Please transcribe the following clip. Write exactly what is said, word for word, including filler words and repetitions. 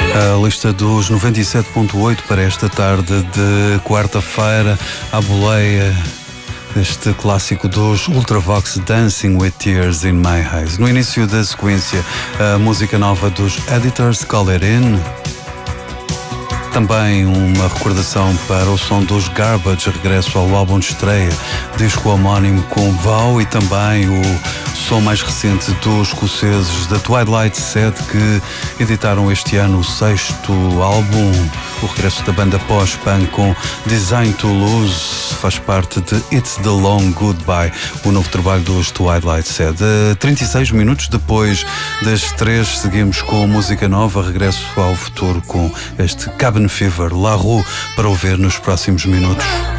A lista dos noventa e sete ponto oito para esta tarde de quarta-feira, à boleia, este clássico dos Ultravox, Dancing with Tears in My Eyes. No início da sequência, a música nova dos Editors, Call It In. Também uma recordação para o som dos Garbage, regresso ao álbum de estreia, disco homónimo com Vow, e também o som mais recente dos escoceses da Twilight Set, que editaram este ano o sexto álbum, o regresso da banda pós-punk com Design to Lose, faz parte de It's the Long Goodbye, o novo trabalho dos Twilight Set. trinta e seis minutos depois das três, seguimos com música nova, regresso ao futuro com este Cabin Fever, La Rue, para ouvir nos próximos minutos.